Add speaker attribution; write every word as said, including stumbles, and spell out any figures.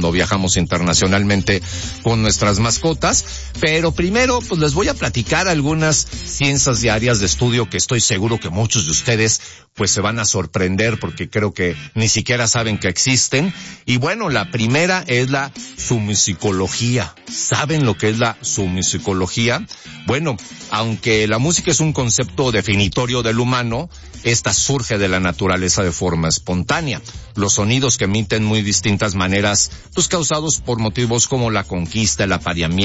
Speaker 1: cuando viajamos internacionalmente con nuestras mascotas. Pero primero, pues les voy a platicar algunas ciencias y áreas de estudio que estoy seguro que muchos de ustedes pues se van a sorprender porque creo que ni siquiera saben que existen. Y bueno, la primera es la zoommusicología. ¿Saben lo que es la zoommusicología? Bueno, aunque la música es un concepto definitorio del humano, esta surge de la naturaleza de forma espontánea. Los sonidos que emiten muy distintas maneras, pues causados por motivos como la conquista, el apareamiento,